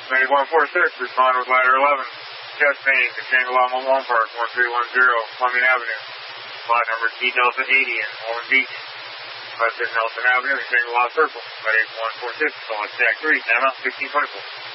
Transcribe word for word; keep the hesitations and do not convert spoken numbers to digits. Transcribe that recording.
Medic one four six, respond with ladder eleven. Chest pain to Shangri-La Malone Park, one three one zero, Fleming Avenue. Lot number T Delta eighty in Ormond Beach. West at Nelson Avenue and Shangri-La Circle. Medic one four six, select stack three, time out sixteen twenty-four.